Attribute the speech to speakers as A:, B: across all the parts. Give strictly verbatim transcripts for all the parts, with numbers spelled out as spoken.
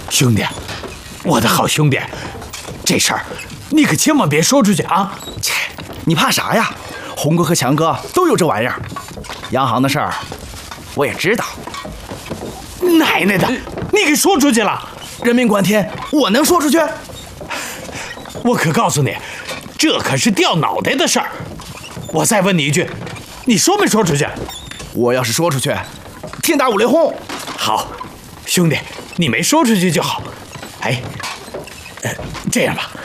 A: 兄弟，我的好兄弟，这事儿你可千万别说出去啊！
B: 切，你怕啥呀？红哥和强哥都有这玩意儿。洋行的事儿，我也知道。
A: 奶奶的，你给说出去了！
B: 人命关天，我能说出去？
A: 我可告诉你，这可是掉脑袋的事儿。我再问你一句，你说没说出去？
B: 我要是说出去，天打五雷轰。
A: 好，兄弟，你没说出去就好。哎，呃，这样吧，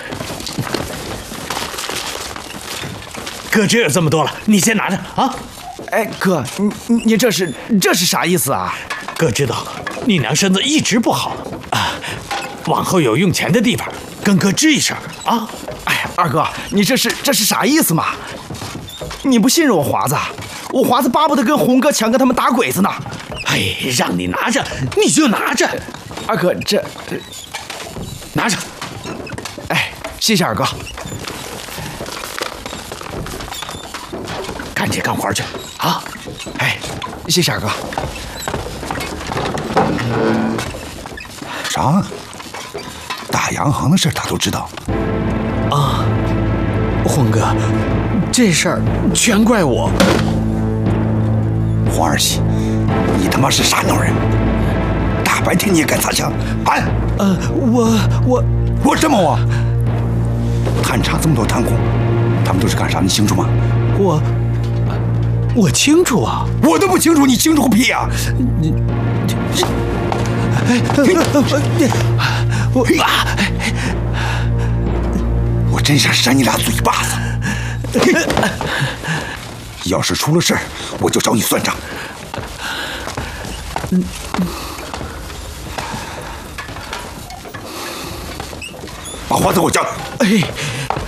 A: 哥只有这么多了，你先拿着啊。
B: 哎，哥，你你你这是这是啥意思啊？
A: 哥知道你娘身子一直不好啊，往后有用钱的地方跟哥吱一声啊。
B: 哎呀，二哥，你这是这是啥意思嘛？你不信任我华子，我华子巴不得跟红哥、强哥他们打鬼子呢。
A: 哎，让你拿着你就拿着。
B: 二哥，这这
A: 拿着。
B: 哎，谢谢二哥。
A: 赶紧干活去啊！
B: 哎，谢谢二哥。
C: 啥？大洋行的事他都知道
A: 啊？红哥，这事儿全怪我。
C: 黄二喜，你他妈是啥孬人？大白天你也敢擦枪？喊！
A: 呃，我我
C: 我什么我？探查这么多贪污，他们都是干啥？你清楚吗？
A: 我我清楚啊。
C: 我都不清楚，你清楚个屁呀！
A: 你这。哎，我
C: 我真想扇你俩嘴巴子！要是出了事儿，我就找你算账。把花子给我叫来。
A: 哎。